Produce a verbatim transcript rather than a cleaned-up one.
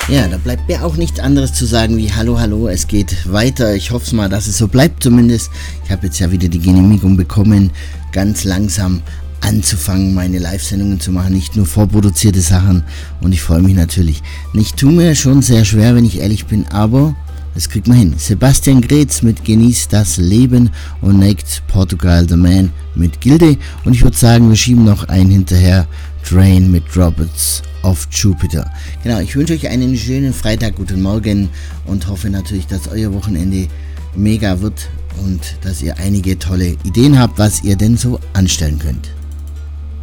Ja, da bleibt mir auch nichts anderes zu sagen wie hallo, hallo, es geht weiter. Ich hoffe mal, dass es so bleibt zumindest. Ich habe jetzt ja wieder die Genehmigung bekommen, ganz langsam anzufangen, meine Live-Sendungen zu machen, nicht nur vorproduzierte Sachen, und ich freue mich natürlich. Ich tue mir schon sehr schwer, wenn ich ehrlich bin, aber das kriegt man hin. Sebastian Gretz mit Genieß das Leben und Naked Portugal The Man mit Gilde, und ich würde sagen, wir schieben noch einen hinterher, Drain mit Roberts of Jupiter. Genau, ich wünsche euch einen schönen Freitag, guten Morgen, und hoffe natürlich, dass euer Wochenende mega wird und dass ihr einige tolle Ideen habt, was ihr denn so anstellen könnt.